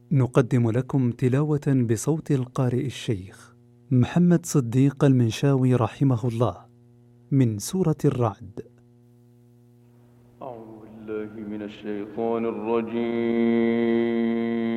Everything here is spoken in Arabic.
نقدم لكم تلاوة بصوت القارئ الشيخ محمد صديق المنشاوي رحمه الله من سورة الرعد. أعوذ بالله من الشيطان الرجيم.